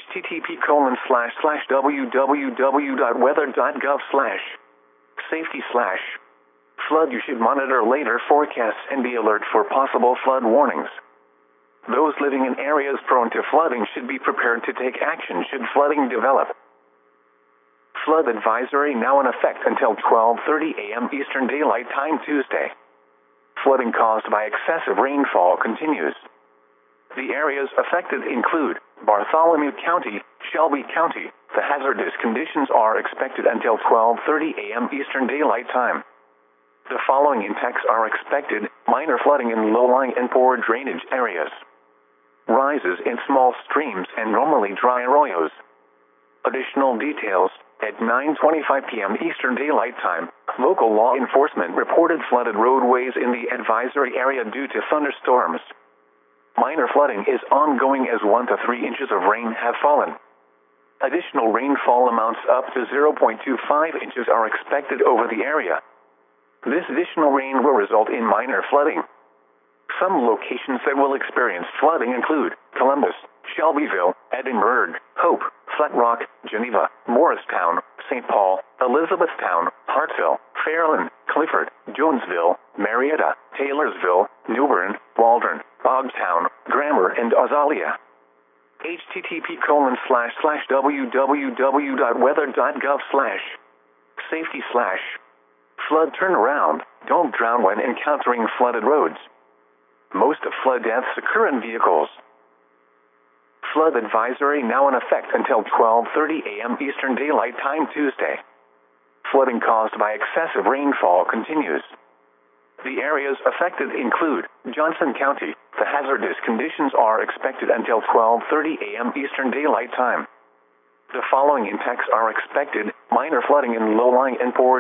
http://www.weather.gov/safety/ flood. You should monitor later forecasts and be alert for possible flood warnings. Those living in areas prone to flooding should be prepared to take action should flooding develop. Flood advisory now in effect until 12:30 a.m. Eastern Daylight Time Tuesday. Flooding caused by excessive rainfall continues. The areas affected include Bartholomew County, Shelby County. The hazardous conditions are expected until 12:30 a.m. Eastern Daylight Time. The following impacts are expected: minor flooding in low-lying and poor drainage areas. Rises in small streams and normally dry arroyos. Additional details: at 9:25 p.m. Eastern Daylight Time, local law enforcement reported flooded roadways in the advisory area due to thunderstorms. Minor flooding is ongoing as 1 to 3 inches of rain have fallen. Additional rainfall amounts up to 0.25 inches are expected over the area. This additional rain will result in minor flooding. Some locations that will experience flooding include Columbus, Shelbyville, Edinburgh, Hope, Flat Rock, Geneva, Morristown, St. Paul, Elizabethtown, Hartsville, Fairland, Clifford, Jonesville, Marietta, Taylorsville, New Bern, Waldron, Bogtown, Grammar, and Azalea. http://www.weather.gov/safety/ flood turnaround. Don't drown when encountering flooded roads. Most flood deaths occur in vehicles. Flood advisory now in effect until 12:30 a.m. Eastern Daylight Time Tuesday. Flooding caused by excessive rainfall continues. The areas affected include Johnson County. The hazardous conditions are expected until 12:30 a.m. Eastern Daylight Time. The following impacts are expected: minor flooding in low-lying and poor